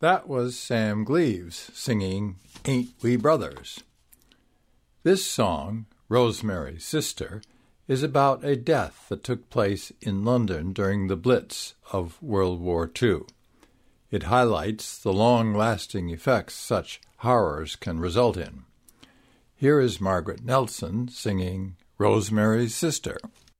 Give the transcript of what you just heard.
That was Sam Gleaves singing Ain't We Brothers. This song, Rosemary's Sister, is about a death that took place in London during the Blitz of World War II. It highlights the long-lasting effects such horrors can result in. Here is Margaret Nelson singing Rosemary's Sister.